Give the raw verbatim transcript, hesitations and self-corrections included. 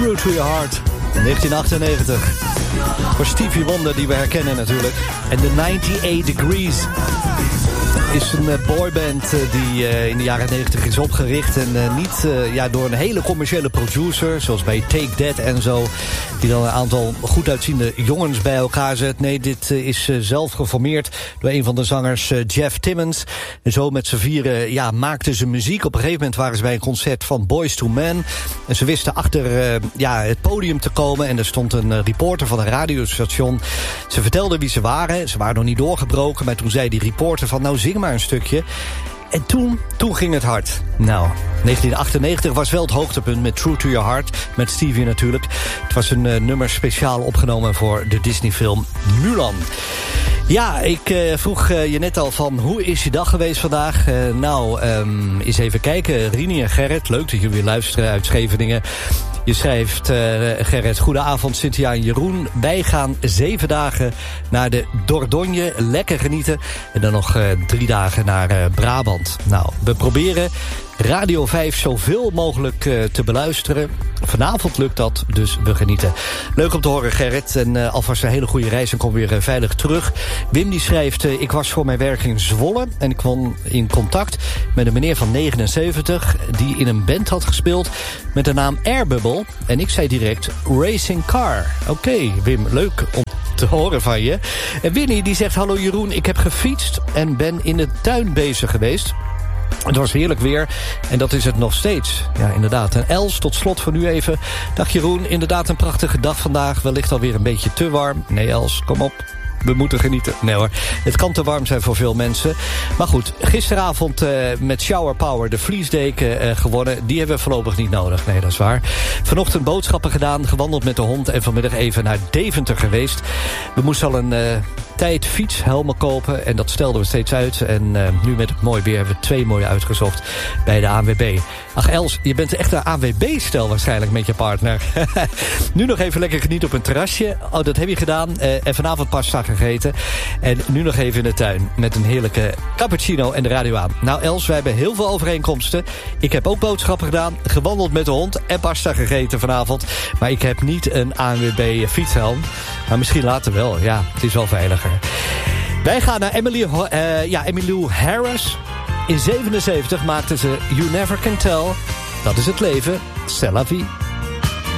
True to Your Heart, negentien achtennegentig. Voor Stevie Wonder, die we herkennen natuurlijk. En de negenennegentig Degrees is een uh, boyband uh, die uh, in de jaren negentig is opgericht. En uh, niet uh, ja, door een hele commerciële producer, zoals bij Take That en zo, die dan een aantal goed uitziende jongens bij elkaar zet. Nee, dit uh, is uh, zelf geformeerd door een van de zangers, uh, Jeff Timmons. En zo met z'n vieren ja, maakten ze muziek. Op een gegeven moment waren ze bij een concert van Boyz two Men. En ze wisten achter uh, ja, het podium te komen. En er stond een uh, reporter van een radiostation. Ze vertelden wie ze waren. Ze waren nog niet doorgebroken. Maar toen zei die reporter van, nou zing maar een stukje. En toen, toen ging het hard. Nou, negentien achtennegentig was wel het hoogtepunt met True to Your Heart. Met Stevie natuurlijk. Het was een uh, nummer speciaal opgenomen voor de Disney-film Mulan. Ja, ik uh, vroeg uh, je net al van hoe is je dag geweest vandaag? Uh, nou, um, eens even kijken. Rini en Gerrit, leuk dat jullie luisteren uit Scheveningen. Je schrijft, uh, Gerrit, goedenavond Cynthia en Jeroen. Wij gaan zeven dagen naar de Dordogne, lekker genieten. En dan nog uh, drie dagen naar uh, Brabant. Nou, we proberen Radio vijf zoveel mogelijk uh, te beluisteren. Vanavond lukt dat, dus we genieten. Leuk om te horen, Gerrit. En uh, alvast een hele goede reis en kom weer uh, veilig terug. Wim die schrijft, uh, ik was voor mijn werk in Zwolle en ik kwam in contact met een meneer van negenenzeventig... die in een band had gespeeld met de naam Airbubble. En ik zei direct Racing Car. Oké, okay, Wim, leuk om te horen van je. En Winnie die zegt, hallo Jeroen, ik heb gefietst en ben in de tuin bezig geweest. Het was heerlijk weer en dat is het nog steeds. Ja, inderdaad. En Els, tot slot voor nu even. Dag Jeroen, inderdaad een prachtige dag vandaag. Wellicht alweer een beetje te warm. Nee Els, kom op. We moeten genieten. Nee hoor, het kan te warm zijn voor veel mensen. Maar goed, gisteravond uh, met Shower Power de vliesdeken uh, gewonnen. Die hebben we voorlopig niet nodig. Nee, dat is waar. Vanochtend boodschappen gedaan, gewandeld met de hond en vanmiddag even naar Deventer geweest. We moesten al een uh, tijd fietshelmen kopen en dat stelden we steeds uit. En uh, nu met het mooi weer hebben we twee mooie uitgezocht bij de A N W B. Ach Els, je bent echt een A N W B-stel waarschijnlijk met je partner. Nu nog even lekker genieten op een terrasje. Oh, dat heb je gedaan. Uh, en vanavond pasta gegeten. En nu nog even in de tuin met een heerlijke cappuccino en de radio aan. Nou Els, wij hebben heel veel overeenkomsten. Ik heb ook boodschappen gedaan, gewandeld met de hond en pasta gegeten vanavond. Maar ik heb niet een A N W B fietshelm. Maar misschien later wel, ja. Het is wel veiliger. Wij gaan naar Emily, uh, ja, Emmylou Harris. In zevenenzeventig maakte ze You Never Can Tell. Dat is het leven. C'est la vie.